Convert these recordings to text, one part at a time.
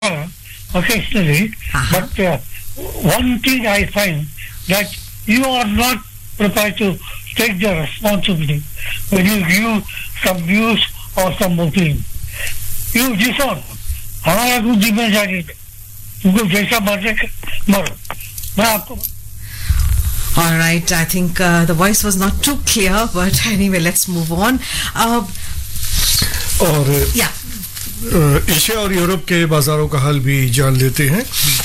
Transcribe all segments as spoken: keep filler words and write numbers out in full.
occasionally, uh-huh. but uh, one thing I find that you are not prepared to take the responsibility when you give some views or some opinion. You disown. हमारा कुछ जिम्मेदारी है. तुमको जैसा मर्जी मरो. मैं आपको. All right, I think uh, the voice was not too clear, but anyway, let's move on. Uh, और yeah. एशिया और यूरोप के बाजारों का हाल भी जान लेते हैं.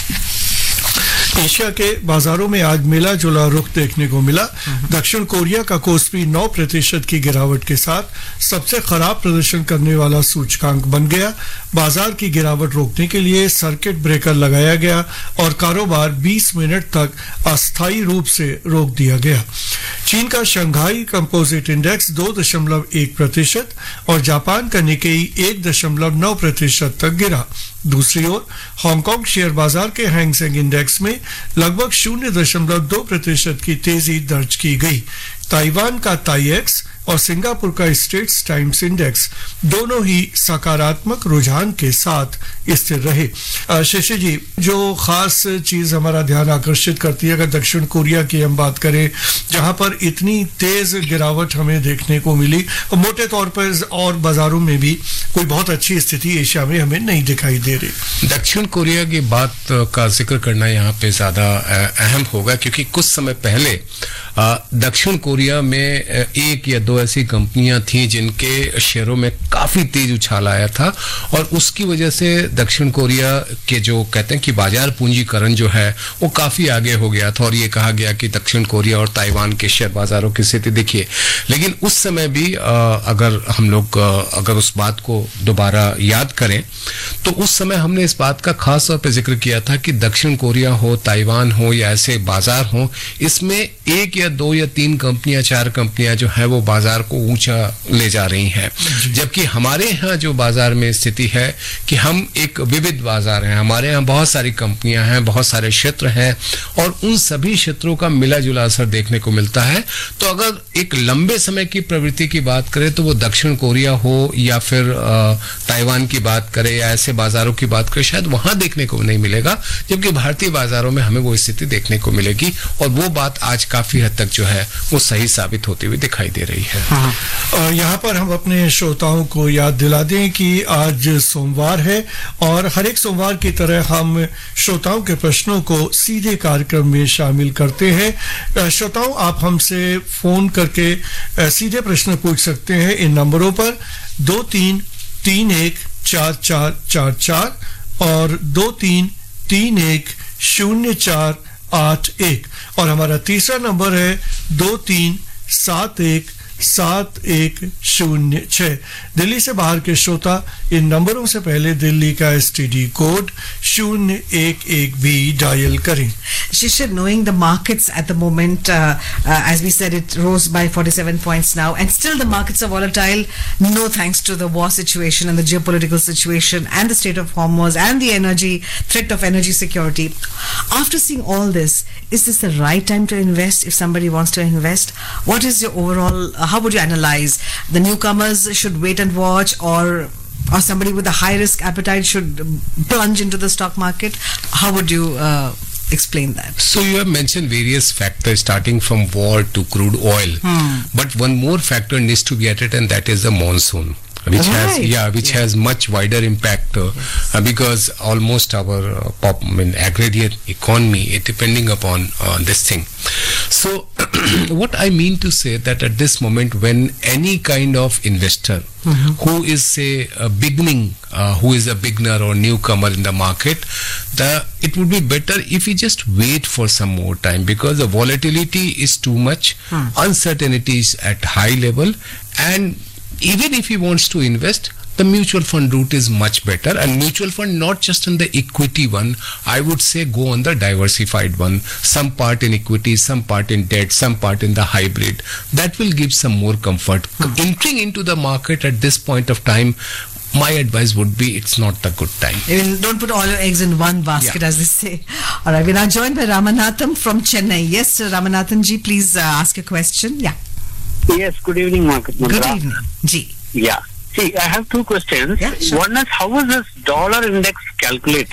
एशिया के बाजारों में आज मिला जुला रुख देखने को मिला. दक्षिण कोरिया का कोस्पी नौ प्रतिशत की गिरावट के साथ सबसे खराब प्रदर्शन करने वाला सूचकांक बन गया. बाजार की गिरावट रोकने के लिए सर्किट ब्रेकर लगाया गया और कारोबार बीस मिनट तक अस्थायी रूप से रोक दिया गया. चीन का शंघाई कंपोजिट इंडेक्स दो दशमलव एक प्रतिशत और जापान का निकेई एक दशमलव नौ प्रतिशत तक गिरा. दूसरी ओर हांगकांग शेयर बाजार के हैंग सेंग इंडेक्स में लगभग शून्य दशमलव दो प्रतिशत की तेजी दर्ज की गई. ताइवान का ताईएक्स और सिंगापुर का स्ट्रेट्स टाइम्स इंडेक्स दोनों ही सकारात्मक रुझान के साथ स्थिर रहे. शशि जी, जो खास चीज हमारा ध्यान आकर्षित करती है अगर दक्षिण कोरिया की हम बात करें, जहां पर इतनी तेज गिरावट हमें देखने को मिली, और मोटे तौर पर और बाजारों में भी कोई बहुत अच्छी स्थिति एशिया में हमें नहीं दिखाई दे रही. दक्षिण कोरिया की बात का जिक्र करना यहाँ पे ज्यादा अहम होगा, क्योंकि कुछ समय पहले दक्षिण कोरिया में एक या दो ऐसी कंपनियां थी जिनके शेयरों में काफी तेज उछाल आया था, और उसकी वजह से दक्षिण कोरिया के जो कहते हैं कि बाजार पूंजीकरण जो है वो काफी आगे हो गया था, और ये कहा गया कि दक्षिण कोरिया और ताइवान के शेयर बाजारों की स्थिति देखिए. लेकिन उस समय भी अगर हम लोग अगर उस बात को दोबारा याद करें तो उस समय हमने इस बात का खास तौर पर जिक्र किया था कि दक्षिण कोरिया हो, ताइवान हो या ऐसे बाजार हो, इसमें एक या दो या तीन कंपनियां, चार कंपनियां जो है वो बाजार को ऊंचा ले जा रही हैं. जबकि हमारे यहाँ जो बाजार में स्थिति है कि हम एक विविध बाजार हैं, हमारे यहाँ बहुत सारी कंपनियां हैं, बहुत सारे क्षेत्र हैं, और उन सभी क्षेत्रों का मिला जुला असर देखने को मिलता है. तो अगर एक लंबे समय की प्रवृत्ति की बात करें तो वो दक्षिण कोरिया हो या फिर ताइवान की बात करें या ऐसे बाजारों की बात करें, शायद वहां देखने को नहीं मिलेगा, जबकि भारतीय बाजारों में हमें वो स्थिति देखने को मिलेगी. और वो बात आज काफी हद तक जो है वो सही साबित होती हुई दिखाई दे रही है. हाँ. यहाँ पर हम अपने श्रोताओं को याद दिला दें कि आज सोमवार है और हर एक सोमवार की तरह हम श्रोताओं के प्रश्नों को सीधे कार्यक्रम में शामिल करते हैं. श्रोताओं, आप हमसे फोन करके सीधे प्रश्न पूछ सकते हैं इन नंबरों पर दो तीन तीन एक चार चार चार चार और दो तीन तीन एक शून्य चार आठ एक, और हमारा तीसरा नंबर है दो तीन सात एक सात एक शून्य छह. दिल्ली से बाहर के श्रोता इन नंबरों से पहले दिल्ली का एसटीडी कोड शून्य एक एक भी डायल करें. Shishir, knowing the markets at the moment, uh, uh, as we said, it rose by forty-seven points now, and still the markets are volatile, no thanks to the war situation and the geopolitical situation and the state of Hormuz and the energy threat of energy security. After seeing all this, is this the right time to invest if somebody wants to invest? What is your overall, uh, how would you analyze? The newcomers should wait and watch, or or somebody with a high risk appetite should plunge into the stock market? How would you uh, explain that? So you have mentioned various factors starting from war to crude oil, hmm. but one more factor needs to be added, and that is the monsoon, which right. has yeah which yeah. has much wider impact uh, yes. uh, because almost our uh, pop I mean, agrarian economy is depending upon uh, this thing. So what I mean to say that at this moment when any kind of investor mm-hmm. who is say a beginning uh, who is a beginner or newcomer in the market, the it would be better if we just wait for some more time, because the volatility is too much, hmm. uncertainty is at high level, and even if he wants to invest, the mutual fund route is much better. And mutual fund, not just in the equity one, I would say go on the diversified one, some part in equity, some part in debt, some part in the hybrid. That will give some more comfort. Hmm. Entering into the market at this point of time, my advice would be it's not a good time. Don't put all your eggs in one basket, yeah. as they say. All right, we're now joined by Ramanathan from Chennai. Yes, Sir Ramanathan ji, please uh, ask a question. Yeah. Yes, good evening, Market Mundra. Good evening. Ji. Yeah. See, I have two questions. Yeah, sure. One is, how is this dollar index calculated?